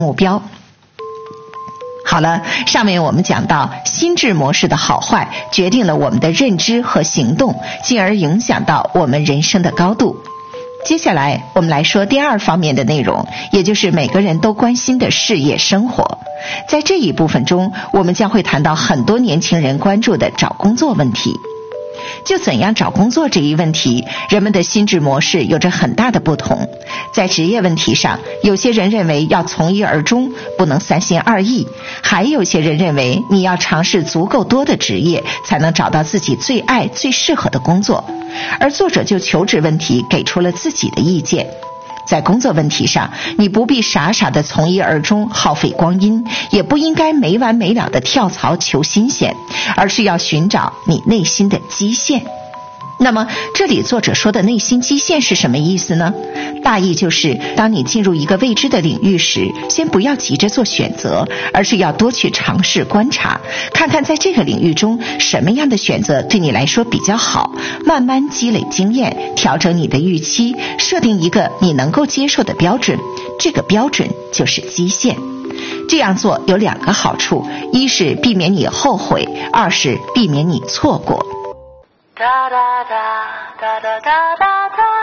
目标。好了，上面我们讲到心智模式的好坏决定了我们的认知和行动，进而影响到我们人生的高度。接下来我们来说第二方面的内容，也就是每个人都关心的事业生活。在这一部分中，我们将会谈到很多年轻人关注的找工作问题。就怎样找工作这一问题，人们的心智模式有着很大的不同。在职业问题上，有些人认为要从一而终，不能三心二意，还有些人认为你要尝试足够多的职业，才能找到自己最爱最适合的工作。而作者就求职问题给出了自己的意见。在工作问题上，你不必傻傻的从一而终，耗费光阴，也不应该没完没了的跳槽求新鲜，而是要寻找你内心的基线。那么这里作者说的内心基线是什么意思呢？大意就是当你进入一个未知的领域时，先不要急着做选择，而是要多去尝试观察，看看在这个领域中什么样的选择对你来说比较好，慢慢积累经验，调整你的预期，设定一个你能够接受的标准，这个标准就是基线。这样做有2个好处，一是避免你后悔，二是避免你错过。哒哒哒哒哒哒哒哒。